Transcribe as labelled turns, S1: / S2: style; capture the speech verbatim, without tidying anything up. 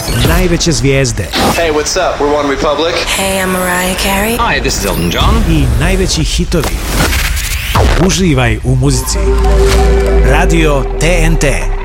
S1: Najveće zvijezde.
S2: Hey, what's up? We're One Republic.
S3: Hey, I'm Mariah Carey.
S4: Hi, this is Elton John.
S1: I najveći hitovi. Uživaj u muzici. Radio T N T.